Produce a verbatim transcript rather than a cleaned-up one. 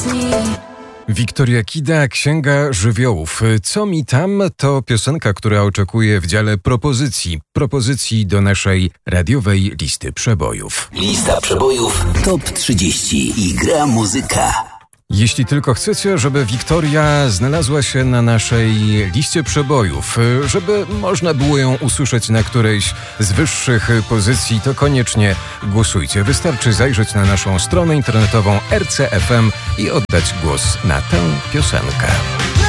wzmocni. Wiktoria Kida, Księga Żywiołów. Co mi tam? To piosenka, która oczekuje w dziale propozycji. Propozycji do naszej radiowej listy przebojów. Lista przebojów top trzydzieści i gra muzyka. Jeśli tylko chcecie, żeby Wiktoria znalazła się na naszej liście przebojów, żeby można było ją usłyszeć na którejś z wyższych pozycji, to koniecznie głosujcie. Wystarczy zajrzeć na naszą stronę internetową R C F M i oddać głos na tę piosenkę.